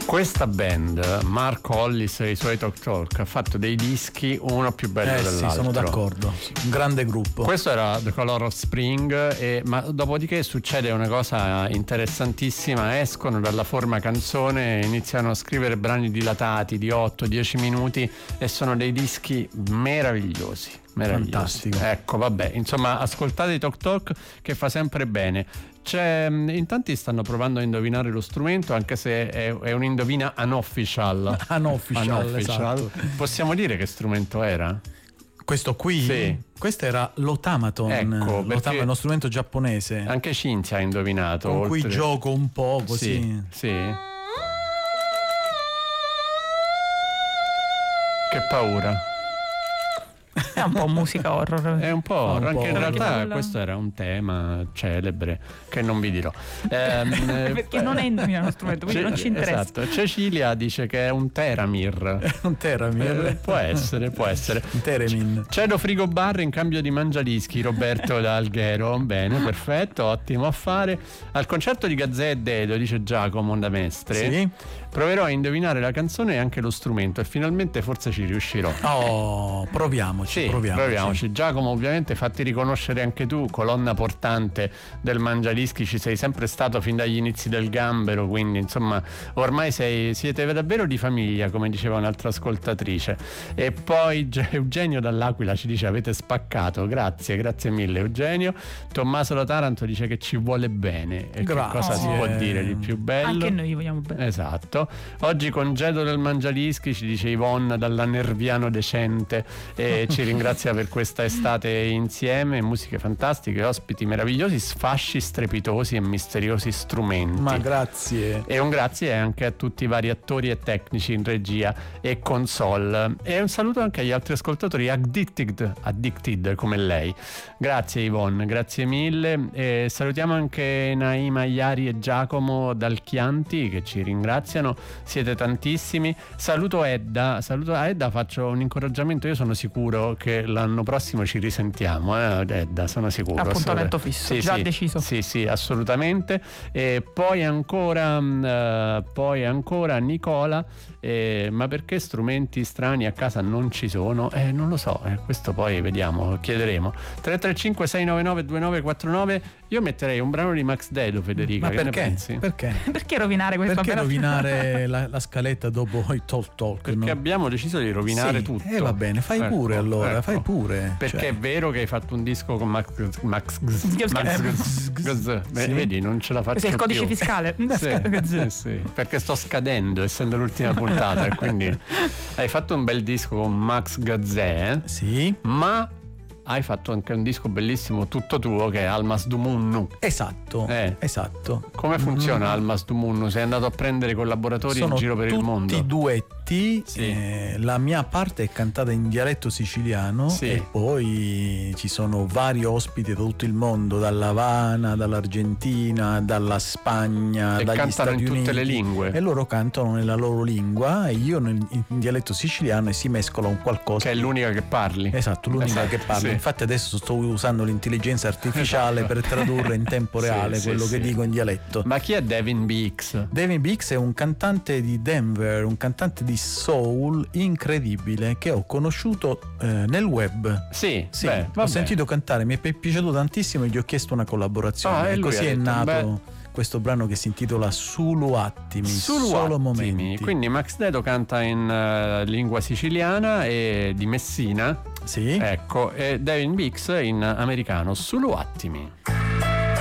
Questa band, Mark Hollis e i suoi Talk Talk, ha fatto dei dischi uno più bello dell'altro. Sì, sono d'accordo. Un grande gruppo. Questo era The Color of Spring, ma dopodiché succede una cosa interessantissima: escono dalla forma canzone, iniziano a scrivere brani dilatati di 8-10 minuti e sono dei dischi meravigliosi. Fantastico. Ecco, vabbè, insomma, ascoltate i Talk Talk, che fa sempre bene. In tanti stanno provando a indovinare lo strumento, anche se è un indovina unofficial. Unofficial, esatto. Possiamo dire che strumento era? Questo qui? Sì. Questo era l'Otamaton. Ecco, l'Otamaton è uno strumento giapponese. Anche Cinzia ha indovinato. Con cui gioco un po' così. Sì. Che paura. È un po' musica horror. È un po' horror, anche in realtà quella... questo era un tema celebre che non vi dirò. Perché non è uno strumento, quindi non ci interessa. Esatto. Cecilia dice che è un Theramir. Un Theramir? Può essere. Un Theremin. Cedo frigo bar in cambio di mangiadischi, Roberto da Alghero. Bene, perfetto, ottimo affare. Al concerto di Gazzè e Dedo, dice Giacomo da Mestre. Sì. Proverò a indovinare la canzone e anche lo strumento e finalmente forse ci riuscirò. Oh, proviamoci. Giacomo, ovviamente fatti riconoscere anche tu, colonna portante del Mangiadischi, ci sei sempre stato fin dagli inizi del Gambero, quindi insomma ormai siete davvero di famiglia, come diceva un'altra ascoltatrice. E poi Eugenio dall'Aquila ci dice: avete spaccato, grazie mille Eugenio. Tommaso da Taranto dice che ci vuole bene, e che cosa si può dire di più bello? Anche noi vogliamo bene. Esatto. Oggi congedo del Mangiadischi, ci dice Yvonne dalla Nerviano Decente, e ci ringrazia per questa estate insieme, musiche fantastiche, ospiti meravigliosi, sfasci strepitosi e misteriosi strumenti. Ma grazie. E un grazie anche a tutti i vari attori e tecnici in regia e console, e un saluto anche agli altri ascoltatori addicted come lei. Grazie Yvonne, grazie mille, e salutiamo anche Naima, Iari e Giacomo dal Chianti, che ci ringraziano. Siete tantissimi. Saluto a Edda, faccio un incoraggiamento: io sono sicuro che l'anno prossimo ci risentiamo, Edda, sono sicuro. Appuntamento fisso, deciso. Sì, assolutamente. E poi ancora Nicola, ma perché strumenti strani a casa non ci sono? Non lo so, questo poi vediamo, chiederemo. 335 699 2949. Io metterei un brano di Max Dedo, Federica. Ma che perché? ne pensi? Perché rovinare questa Perché rovinare la scaletta dopo i Talk? Perché abbiamo deciso di rovinare tutto. Va bene, fai pure allora, fai pure. Perché è vero che hai fatto un disco con Max Gz. Vedi, non ce la faccio più. Questo è il codice fiscale. Sì, perché sto scadendo, essendo l'ultima puntata, e quindi hai fatto un bel disco con Max Gazzè. Sì. Ma hai fatto anche un disco bellissimo tutto tuo, che è Almas du Munnu. Esatto. Come funziona Almas du Munnu? Sei andato a prendere collaboratori in giro per il mondo? Tutti duetti. Sì. La mia parte è cantata in dialetto siciliano, sì. E poi ci sono vari ospiti da tutto il mondo, dalla Havana, dall'Argentina, dalla Spagna, e dagli Stati Uniti. Cantano in tutte le lingue. E loro cantano nella loro lingua e io in dialetto siciliano, e si mescola un qualcosa. Che è l'unica che parli. Esatto, l'unica che parli. Sì. Infatti adesso sto usando l'intelligenza artificiale per tradurre in tempo reale quello che dico in dialetto. Ma chi è Devin BX? Devin BX è un cantante di Denver, un cantante di soul incredibile che ho conosciuto nel web. Sì. Ho sentito cantare, mi è piaciuto tantissimo e gli ho chiesto una collaborazione. E così è nato questo brano che si intitola Solo Attimi, solo momenti. Quindi Max Dedo canta in lingua siciliana e di Messina. Sì. Ecco, e Devin BX in americano, Solo Attimi.